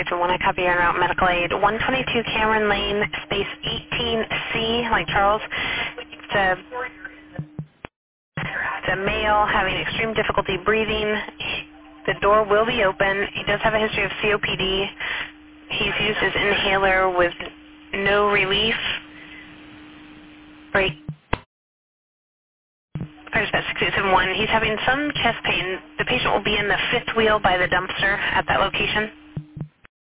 631, I copy en route medical aid. 122 Cameron Lane, space 18C, like Charles. It's a male having extreme difficulty breathing. The door will be open. He does have a history of COPD. He's used his inhaler with no relief. Break. Participant 6871. He's having some chest pain. The patient will be in the fifth wheel by the dumpster at that location.